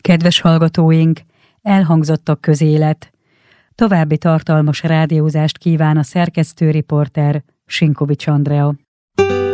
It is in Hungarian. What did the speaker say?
Kedves hallgatóink, elhangzott a közélet. További tartalmas rádiózást kíván a szerkesztő riporter, Sinkovics Andrea.